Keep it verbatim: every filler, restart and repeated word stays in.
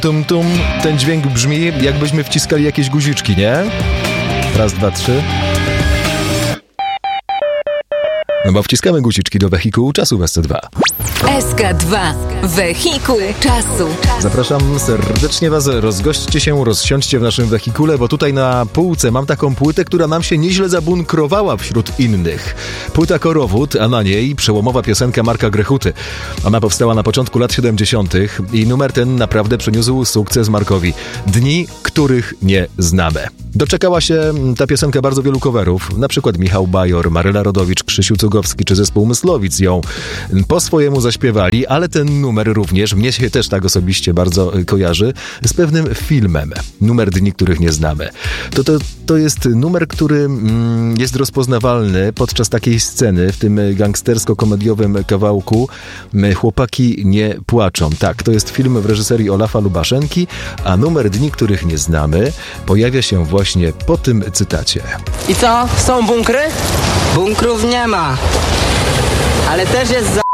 tum tum. Ten dźwięk brzmi, jakbyśmy wciskali jakieś guziczki, nie? Raz, dwa, trzy. No bo wciskamy guziczki do wehikułu czasu w S C dwa. S K dwa. Wehikuł czasu. Zapraszam serdecznie was, rozgośćcie się, rozsiądźcie w naszym wehikule, bo tutaj na półce mam taką płytę, która nam się nieźle zabunkrowała wśród innych. Płyta Korowód, a na niej przełomowa piosenka Marka Grechuty. Ona powstała na początku lat siedemdziesiątych i numer ten naprawdę przyniósł sukces Markowi. Dni, których nie znamy. Doczekała się ta piosenka bardzo wielu coverów, na przykład Michał Bajor, Maryla Rodowicz, Krzysiu Cugowski czy zespół Myslowic ją po swojemu zaśpiewali, ale ten numer również, mnie się też tak osobiście bardzo kojarzy, z pewnym filmem. Numer Dni, których nie znamy. To, to, to jest numer, który mm, jest rozpoznawalny podczas takiej sceny w tym gangstersko-komediowym kawałku Chłopaki nie płaczą. Tak, to jest film w reżyserii Olafa Lubaszenki, a numer Dni, których nie znamy pojawia się właśnie po tym cytacie. I co? Są bunkry? Bunkrów nie ma. Ale też jest za...